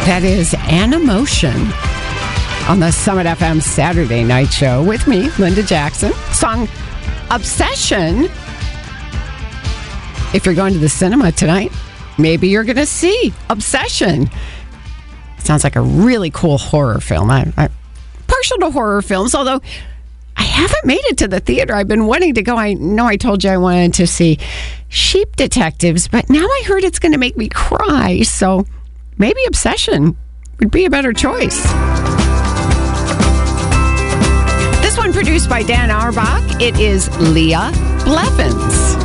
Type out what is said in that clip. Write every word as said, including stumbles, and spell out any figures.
That is Animotion on the Summit F M Saturday Night Show with me, Linda Jackson. Song Obsession. If you're going to the cinema tonight, maybe you're going to see Obsession. Sounds like a really cool horror film. I, I'm partial to horror films, although I haven't made it to the theater. I've been wanting to go. I know I told you I wanted to see Sheep Detectives, but now I heard it's going to make me cry, so maybe Obsession would be a better choice. This one produced by Dan Auerbach. It is Leah Blevins.